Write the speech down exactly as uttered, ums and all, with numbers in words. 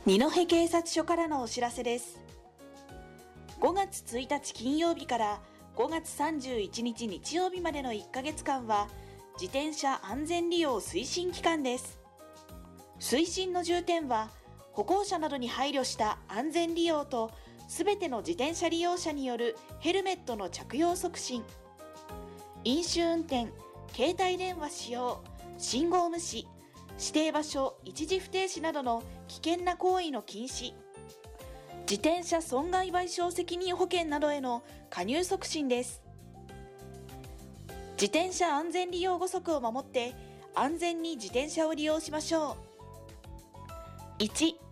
二戸警察署からのお知らせです。ごがつついたち金曜日からごがつさんじゅういちにち日曜日までのいっかげつかんは自転車安全利用推進期間です。推進の重点は歩行者などに配慮した安全利用とすべての自転車利用者によるヘルメットの着用促進、飲酒運転、携帯電話使用、信号無視、指定場所一時不停止などの危険な行為の禁止、自転車損害賠償責任保険などへの加入促進です。自転車安全利用ご則を守って安全に自転車を利用しましょう。いち